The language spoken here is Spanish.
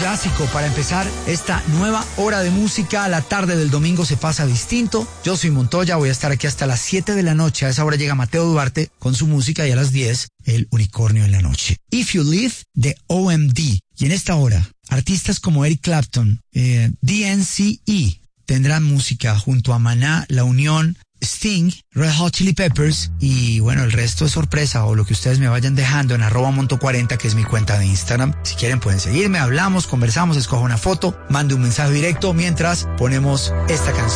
clásico para empezar esta nueva hora de música. La tarde del domingo se pasa distinto. Yo soy Montoya, voy a estar aquí hasta las 7 de la noche. A esa hora llega Mateo Duarte con su música y a las 10 el Unicornio en la noche. If You Live de OMD. Y en esta hora, artistas como Eric Clapton, DNCE tendrán música junto a Maná, La Unión, Sting, Red Hot Chili Peppers y bueno, el resto es sorpresa o lo que ustedes me vayan dejando en @monto40, que es mi cuenta de Instagram. Si quieren pueden seguirme, hablamos, conversamos, escojo una foto, mande un mensaje directo mientras ponemos esta canción.